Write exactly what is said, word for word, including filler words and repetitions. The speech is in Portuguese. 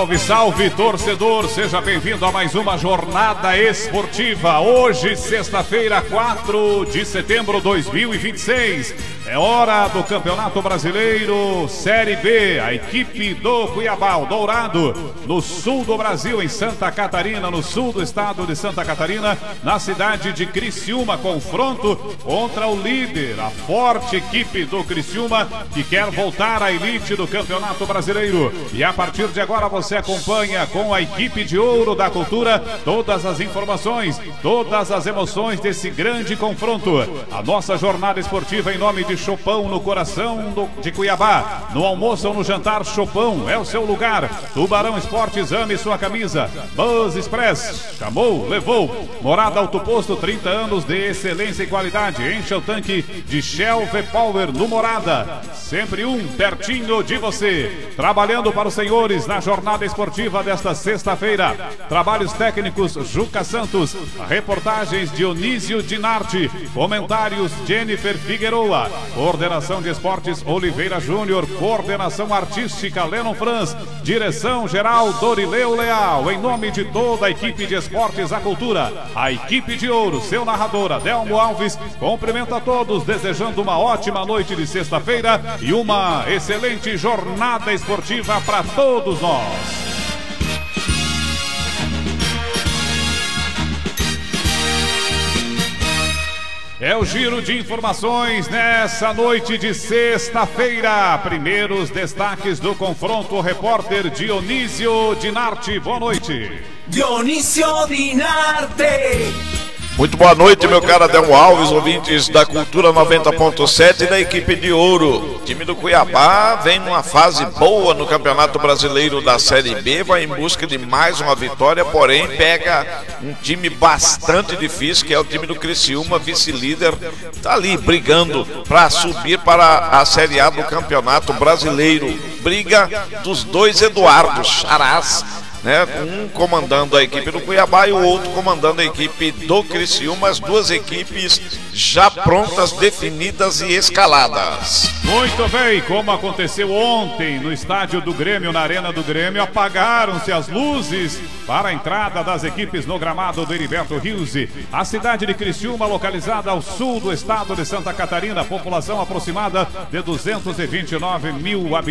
Salve, salve, torcedor! Seja bem-vindo a mais uma jornada esportiva. Hoje, sexta-feira, quatro de setembro de dois mil e vinte e seis. É hora do Campeonato Brasileiro Série B. A equipe do Cuiabá, o Dourado, no sul do Brasil, em Santa Catarina, no sul do estado de Santa Catarina, na cidade de Criciúma. Confronto contra o líder, a forte equipe do Criciúma, que quer voltar à elite do Campeonato Brasileiro. E a partir de agora você acompanha com a equipe de ouro da cultura todas as informações, todas as emoções desse grande confronto. A nossa jornada esportiva em nome de Chopão, no coração do, de Cuiabá. No almoço ou no jantar, Chopão é o seu lugar. Tubarão Esportes, ame sua camisa. Buzz Express, chamou, levou. Morada Autoposto, trinta anos de excelência e qualidade. Encha o tanque de Shell V-Power no Morada. Sempre um pertinho de você. Trabalhando para os senhores na jornada esportiva desta sexta-feira. Trabalhos técnicos Juca Santos. Reportagens Dionísio Dinarte. Comentários Jennifer Figueroa. Coordenação de esportes Oliveira Júnior. Coordenação artística Lennon Franz. Direção geral Dorileu Leal. Em nome de toda a equipe de esportes à cultura, a equipe de ouro, seu narrador Adelmo Alves, cumprimenta a todos, desejando uma ótima noite de sexta-feira e uma excelente jornada esportiva para todos nós. É o giro de informações nessa noite de sexta-feira. Primeiros destaques do confronto, o repórter Dionísio Dinarte. Boa noite. Dionísio Dinarte. Muito boa noite, meu caro Adelmo Alves, ouvintes da Cultura noventa ponto sete e da equipe de ouro. O time do Cuiabá vem numa fase boa no Campeonato Brasileiro da Série B, vai em busca de mais uma vitória, porém pega um time bastante difícil, que é o time do Criciúma, vice-líder, está ali brigando para subir para a Série A do Campeonato Brasileiro. Briga dos dois Eduardos Charás, né? Um comandando a equipe do Cuiabá e o outro comandando a equipe do Criciúma, as duas equipes já prontas, definidas e escaladas. Muito bem, como aconteceu ontem no estádio do Grêmio, na Arena do Grêmio, apagaram-se as luzes para a entrada das equipes no gramado do Heriberto Rios. A cidade de Criciúma, localizada ao sul do estado de Santa Catarina, população aproximada de duzentos e vinte e nove mil habitantes.